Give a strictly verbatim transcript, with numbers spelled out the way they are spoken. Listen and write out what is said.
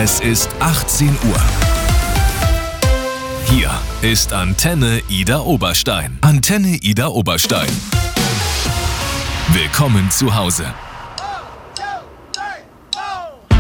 Es ist achtzehn Uhr. Hier ist Antenne Ida Oberstein. Antenne Ida Oberstein. Willkommen zu Hause.